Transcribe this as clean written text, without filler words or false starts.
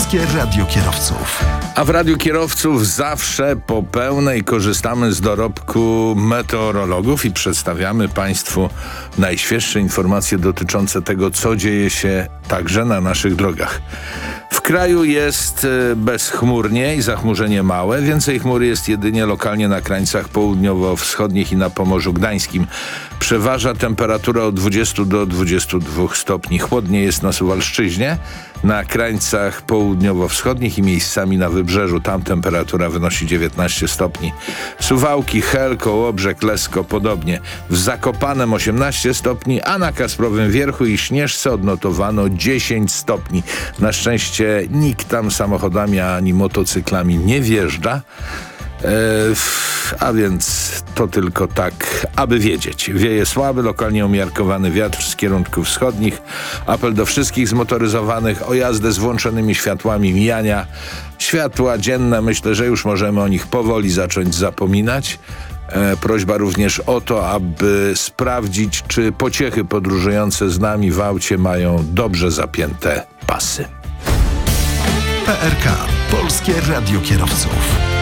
Polskie Radio Kierowców. A w Radiu Kierowców zawsze po pełnej korzystamy z dorobku meteorologów i przedstawiamy Państwu najświeższe informacje dotyczące tego, co dzieje się także na naszych drogach. W kraju jest bezchmurnie i zachmurzenie małe. Więcej chmury jest jedynie lokalnie na krańcach południowo-wschodnich i na Pomorzu Gdańskim. Przeważa temperatura od 20 do 22 stopni. Chłodniej jest na Suwalszczyźnie, na krańcach południowo-wschodnich i miejscami na wybrzeżu. Tam temperatura wynosi 19 stopni. Suwałki, Hel, Kołobrzeg, Lesko podobnie. W Zakopanem 18 stopni, a na Kasprowym Wierchu i Śnieżce odnotowano 10 stopni. Na szczęście nikt tam samochodami ani motocyklami nie wjeżdża. A więc to tylko tak, aby wiedzieć. Wieje słaby, lokalnie umiarkowany wiatr z kierunków wschodnich. Apel do wszystkich zmotoryzowanych o jazdę z włączonymi światłami mijania. Światła dzienne, myślę, że już możemy o nich powoli zacząć zapominać. Prośba również o to, aby sprawdzić, czy pociechy podróżujące z nami w aucie mają dobrze zapięte pasy. PRK. Polskie Radio Kierowców.